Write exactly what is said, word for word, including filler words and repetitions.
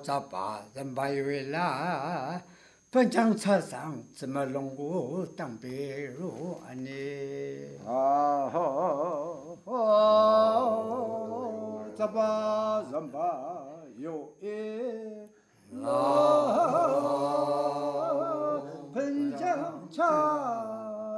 咋把人把一位啦，本将车上怎么龙骨当别如安呢？ 啊，咋把人把。